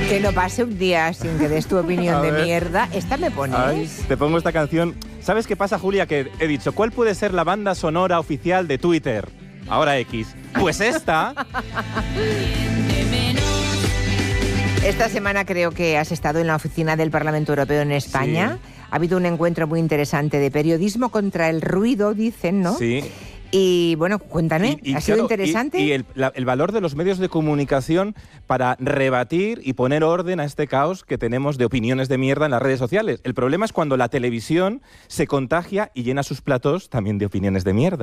Que no pase un día sin que des tu opinión de mierda. ¿Esta me pones? Ay, te pongo esta canción. ¿Sabes qué pasa, Julia? Que he dicho, ¿cuál puede ser la banda sonora oficial de Twitter? Ahora X. Pues esta. Esta semana creo que has estado en la oficina del Parlamento Europeo en España. Sí. Ha habido un encuentro muy interesante de periodismo contra el ruido, dicen, ¿no? Sí. Y bueno, cuéntame, ¿ha sido interesante? Y el valor de los medios de comunicación para rebatir y poner orden a este caos que tenemos de opiniones de mierda en las redes sociales. El problema es cuando la televisión se contagia y llena sus platós también de opiniones de mierda.